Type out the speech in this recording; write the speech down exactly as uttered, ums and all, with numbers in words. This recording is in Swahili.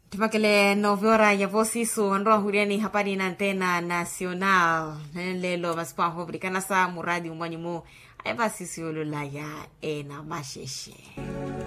Tupakele novora ya vosi su andro huriani hapari na antena nacional. Lelo maspa hobrikana sa muradi umwanyumu. Aiba sisi ululaya e na masheshe.